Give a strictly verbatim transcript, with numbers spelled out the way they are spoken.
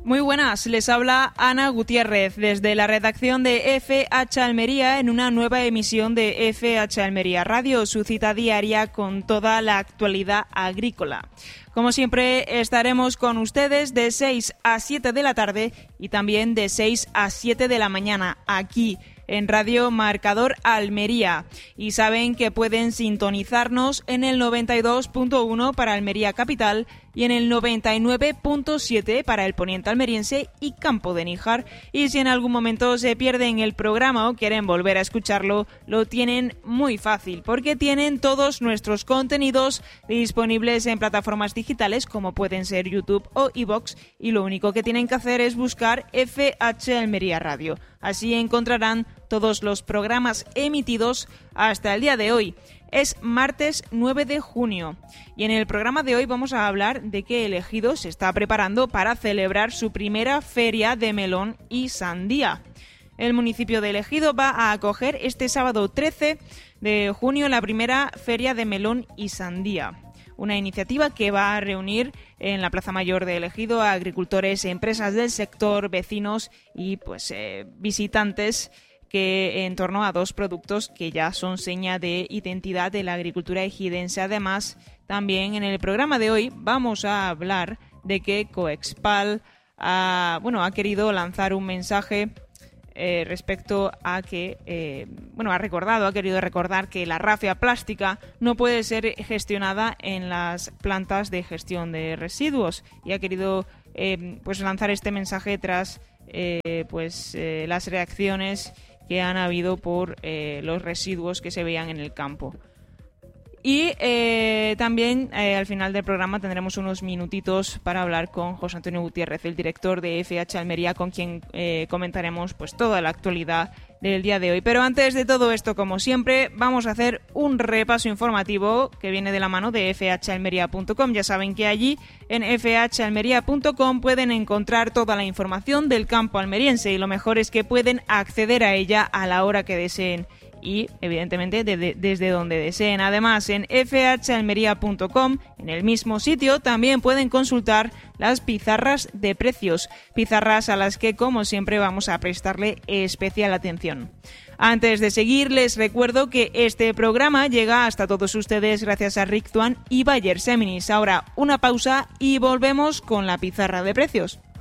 Muy buenas, les habla Ana Gutiérrez desde la redacción de F H Almería en una nueva emisión de F H Almería Radio, su cita diaria con toda la actualidad agrícola. Como siempre estaremos con ustedes de seis a siete de la tarde y también de seis a siete de la mañana aquí en Radio Marcador Almería, y saben que pueden sintonizarnos en el noventa y dos punto uno para Almería Capital y en el noventa y nueve punto siete para el poniente almeriense y Campo de Níjar. Y si en algún momento se pierden el programa o quieren volver a escucharlo, lo tienen muy fácil, porque tienen todos nuestros contenidos disponibles en plataformas digitales como pueden ser YouTube o iVoox, y lo único que tienen que hacer es buscar F H Almería Radio. Así encontrarán todos los programas emitidos hasta el día de hoy. Es martes nueve de junio y en el programa de hoy vamos a hablar de que el Ejido se está preparando para celebrar su primera feria de melón y sandía. El municipio de El Ejido va a acoger este sábado trece de junio la primera feria de melón y sandía. Una iniciativa que va a reunir en la Plaza Mayor de El Ejido a agricultores, empresas del sector, vecinos y pues eh, visitantes que en torno a dos productos que ya son seña de identidad de la agricultura ejidense. Además, también en el programa de hoy vamos a hablar de que Coexpal ha, bueno, ha querido lanzar un mensaje eh, respecto a que, eh, bueno, ha recordado, ha querido recordar que la rafia plástica no puede ser gestionada en las plantas de gestión de residuos, y ha querido eh, pues lanzar este mensaje tras eh, pues eh, las reacciones que han habido por eh, los residuos que se veían en el campo. Y eh, también eh, al final del programa tendremos unos minutitos para hablar con José Antonio Gutiérrez, el director de F H Almería, con quien eh, comentaremos pues toda la actualidad del día de hoy. Pero antes de todo esto, como siempre, vamos a hacer un repaso informativo que viene de la mano de f h almería punto com. Ya saben que allí en f h almería punto com pueden encontrar toda la información del campo almeriense, y lo mejor es que pueden acceder a ella a la hora que deseen y, evidentemente, de, de, desde donde deseen. Además, en f h almería punto com, en el mismo sitio, también pueden consultar las pizarras de precios, pizarras a las que, como siempre, vamos a prestarle especial atención. Antes de seguir, les recuerdo que este programa llega hasta todos ustedes gracias a Rictuan y Bayer Seminis. Ahora una pausa y volvemos con la pizarra de precios.